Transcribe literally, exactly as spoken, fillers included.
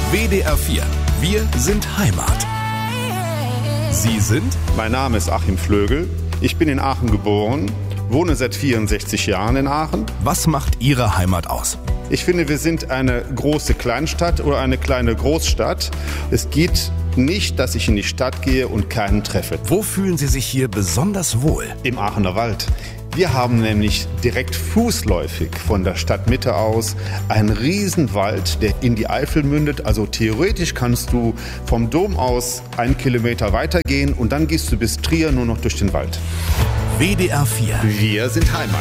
W D R vier. Wir sind Heimat. Sie sind? Mein Name ist Achim Flögel. Ich bin in Aachen geboren, wohne seit vierundsechzig Jahren in Aachen. Was macht Ihre Heimat aus? Ich finde, wir sind eine große Kleinstadt oder eine kleine Großstadt. Es geht nicht, dass ich in die Stadt gehe und keinen treffe. Wo fühlen Sie sich hier besonders wohl? Im Aachener Wald. Wir haben nämlich direkt fußläufig von der Stadtmitte aus einen Riesenwald, der in die Eifel mündet. Also theoretisch kannst du vom Dom aus einen Kilometer weitergehen und dann gehst du bis Trier nur noch durch den Wald. W D R vier. Wir sind Heimat.